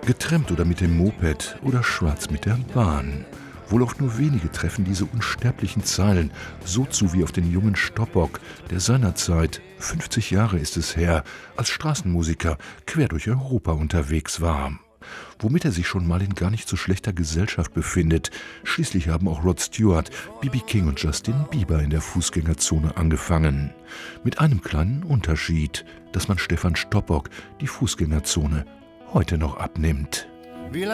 getrennt oder mit dem Moped oder schwarz mit der Bahn. Wohl auf nur wenige treffen diese unsterblichen Zeilen so zu wie auf den jungen Stoppock, der seinerzeit, 50 Jahre ist es her, als Straßenmusiker quer durch Europa unterwegs war. Womit er sich schon mal in gar nicht so schlechter Gesellschaft befindet. Schließlich haben auch Rod Stewart, B.B. King und Justin Bieber in der Fußgängerzone angefangen. Mit einem kleinen Unterschied, dass man Stefan Stoppock die Fußgängerzone heute noch abnimmt.